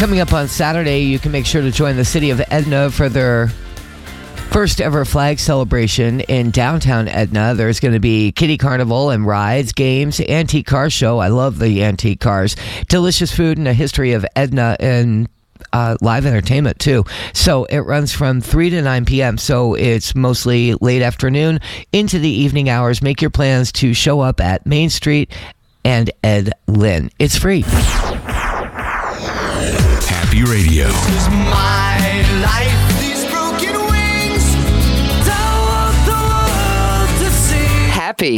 Coming up on Saturday, you can make sure to join the city of Edna for their first ever flag celebration in downtown Edna. There's going to be kiddie carnival and rides, games, antique car show. I love the antique cars. Delicious food and a history of Edna and live entertainment too. So it runs from 3 to 9 p.m. So it's mostly late afternoon into the evening hours. Make your plans to show up at Main Street and Ed Lynn. It's free. Happy Radio. Is my life. These broken wings don't want the world to see. Happy.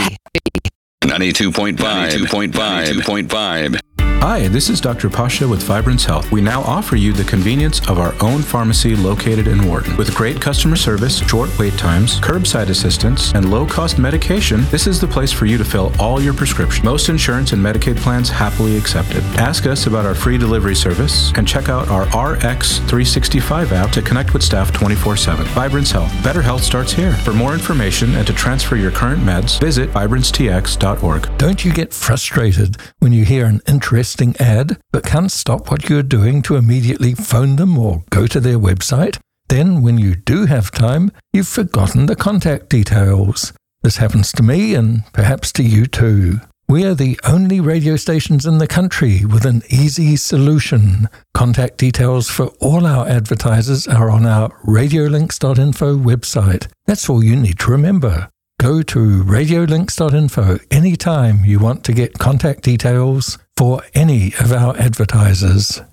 92.5. Hi, this is Dr. Pasha with Vibrance Health. We now offer you the convenience of our own pharmacy located in Wharton. With great customer service, short wait times, curbside assistance, and low-cost medication, this is the place for you to fill all your prescriptions. Most insurance and Medicaid plans happily accepted. Ask us about our free delivery service and check out our RX365 app to connect with staff 24/7. Vibrance Health. Better health starts here. For more information and to transfer your current meds, visit vibranceTX.org. Don't you get frustrated when you hear an interesting ad but can't stop what you're doing to immediately phone them or go to their website? Then when you do have time, you've forgotten the contact details. This happens to me and perhaps to you too. We are the only radio stations in the country with an easy solution. Contact details for all our advertisers are on our radiolinks.info website. That's all you need to remember. Go to radiolinks.info anytime you want to get contact details for any of our advertisers.